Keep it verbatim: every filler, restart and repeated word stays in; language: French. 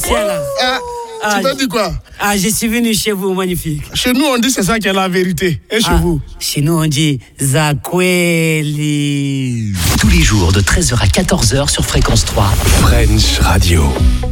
Tiens là. Ah, Ah, tu t'as dit quoi? Ah, je suis venu chez vous, magnifique. Chez nous, on dit c'est ça qui est la vérité. Et chez Ah, vous? Chez nous, on dit Zakweli. Tous les jours de treize heures à quatorze heures sur Fréquence trois. French Radio.